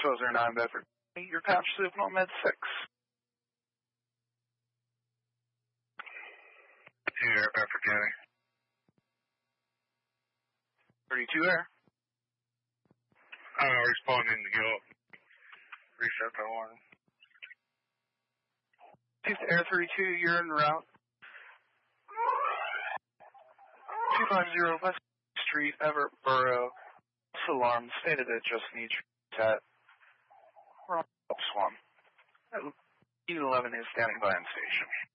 1209 Bedford. Your pouch signal med 6. Here, Bedford County. 32 Air. Responding to go up. Reset the horn. 2 Air 32, you're en route. 250 West Street, Everett Borough. Alarm stated it just needs set. We're on Swan. 11 is standing by on station.